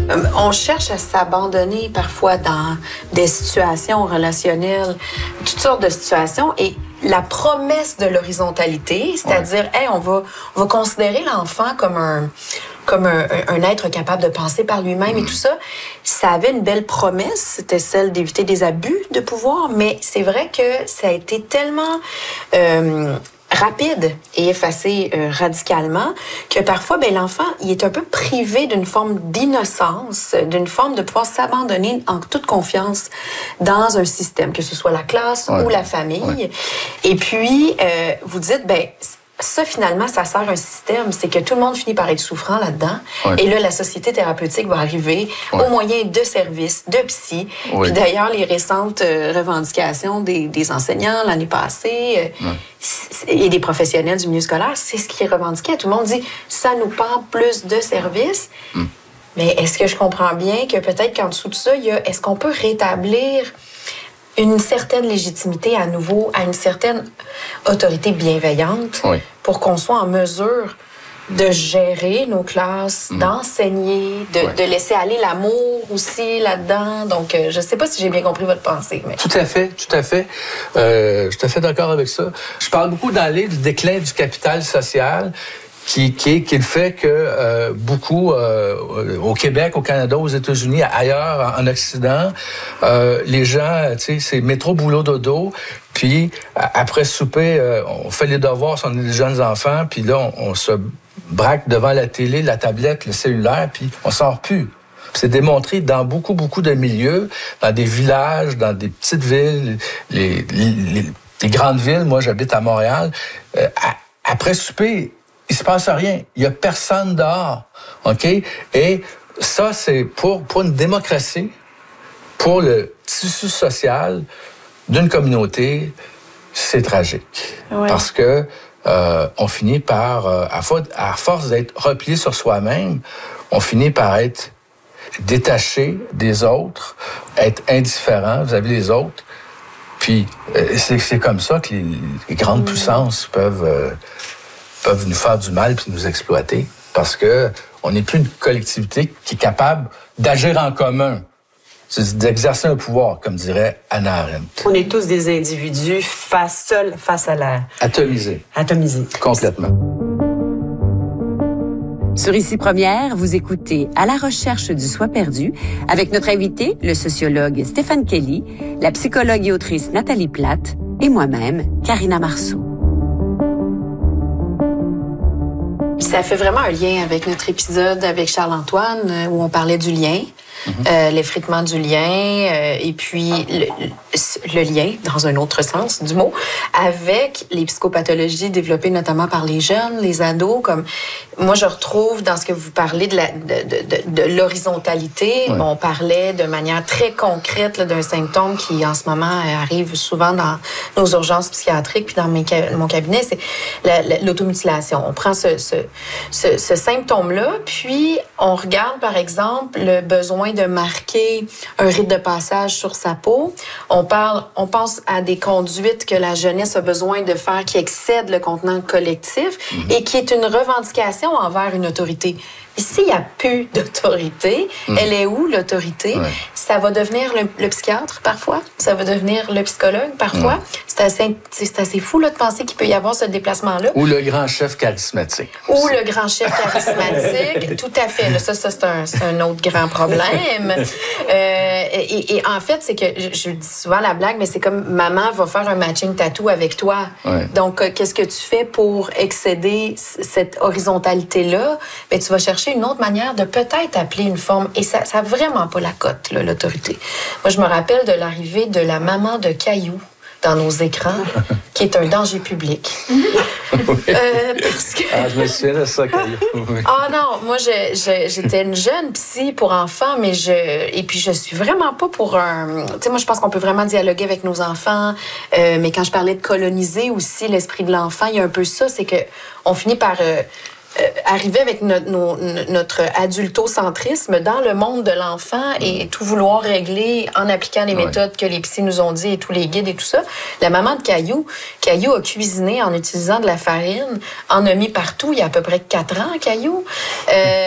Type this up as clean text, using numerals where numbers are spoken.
On cherche à s'abandonner parfois dans des situations relationnelles, toutes sortes de situations, et la promesse de l'horizontalité, c'est-à-dire, hey, on va considérer l'enfant comme un être capable de penser par lui-même et tout ça, ça avait une belle promesse, c'était celle d'éviter des abus de pouvoir, mais c'est vrai que ça a été tellement rapide et effacé radicalement que parfois, l'enfant, il est un peu privé d'une forme d'innocence, d'une forme de pouvoir s'abandonner en toute confiance dans un système, que ce soit la classe ou la famille. Et puis, vous dites, ça, finalement, ça sert un système. C'est que tout le monde finit par être souffrant là-dedans. Et là, la société thérapeutique va arriver au moyen de services, de psy. Puis d'ailleurs, les récentes revendications des enseignants l'année passée et des professionnels du milieu scolaire, c'est ce qui est revendiqué. Tout le monde dit, ça nous prend plus de services. Mais est-ce que je comprends bien que peut-être qu'en dessous de ça, est-ce qu'on peut rétablir une certaine légitimité à nouveau, à une certaine autorité bienveillante pour qu'on soit en mesure de gérer nos classes, d'enseigner, de laisser aller l'amour aussi là-dedans. Donc, je ne sais pas si j'ai bien compris votre pensée. Mais... Tout à fait. Je suis tout à fait d'accord avec ça. Je parle beaucoup dans le livre du déclin du capital social, qui le fait que beaucoup, au Québec, au Canada, aux États-Unis, ailleurs, en Occident, les gens, tu sais, c'est métro, boulot, dodo, puis après souper, on fait les devoirs si on est des jeunes enfants, puis là, on se braque devant la télé, la tablette, le cellulaire, puis on sort plus. C'est démontré dans beaucoup de milieux, dans des villages, dans des petites villes, les grandes villes. Moi, j'habite à Montréal. Après souper, il se passe rien. Il y a personne dehors. OK? Et ça, c'est pour une démocratie, pour le tissu social d'une communauté, c'est tragique. Parce que on finit par, à force d'être replié sur soi-même, on finit par être détaché des autres, être indifférent vis-à-vis des autres. Puis c'est comme ça que les grandes puissances peuvent nous faire du mal puis nous exploiter, parce que on n'est plus une collectivité qui est capable d'agir en commun, c'est d'exercer un pouvoir, comme dirait Hannah Arendt. On est tous des individus seuls face à la... Atomisés. Complètement. Sur Ici Première, vous écoutez À la recherche du soi perdu avec notre invité, le sociologue Stéphane Kelly, la psychologue et autrice Nathalie Platte et moi-même, Karina Marceau. Ça fait vraiment un lien avec notre épisode avec Charles-Antoine où on parlait du lien, l'effritement du lien, et puis le lien, dans un autre sens du mot, avec les psychopathologies développées notamment par les jeunes, les ados. Comme moi, je retrouve dans ce que vous parlez de l'horizontalité. On parlait de manière très concrète d'un symptôme qui, en ce moment, arrive souvent dans nos urgences psychiatriques, puis dans mon cabinet, c'est l'automutilation. On prend ce symptôme-là, puis on regarde, par exemple, le besoin de marquer un rite de passage sur sa peau. On pense à des conduites que la jeunesse a besoin de faire qui excèdent le contenant collectif et qui est une revendication envers une autorité. Ici, il n'y a plus d'autorité. Elle est où, l'autorité? Ça va devenir le psychiatre, parfois. Ça va devenir le psychologue, parfois. C'est assez fou là, de penser qu'il peut y avoir ce déplacement-là. Ou le grand chef charismatique. Ou le grand chef charismatique. Tout à fait. Là, ça c'est un autre grand problème. Et en fait, c'est que, je dis souvent la blague, mais c'est comme maman va faire un matching tattoo avec toi. Donc, qu'est-ce que tu fais pour excéder cette horizontalité-là? Ben, tu vas chercher une autre manière de peut-être appeler une forme. Et ça n'a vraiment pas la cote, là, l'autorité. Moi, je me rappelle de l'arrivée de la maman de Caillou dans nos écrans, qui est un danger public. Parce que... je me souviens de ça, Caillou. Non, moi, j'étais une jeune psy pour enfants, et puis je suis vraiment pas pour un... Tu sais, moi, je pense qu'on peut vraiment dialoguer avec nos enfants, mais quand je parlais de coloniser aussi l'esprit de l'enfant, il y a un peu ça, c'est que on finit par... arriver avec notre adultocentrisme dans le monde de l'enfant et tout vouloir régler en appliquant les méthodes que les psys nous ont dit et tous les guides et tout ça. La maman de Caillou a cuisiné en utilisant de la farine, en a mis partout il y a à peu près 4 ans, Caillou.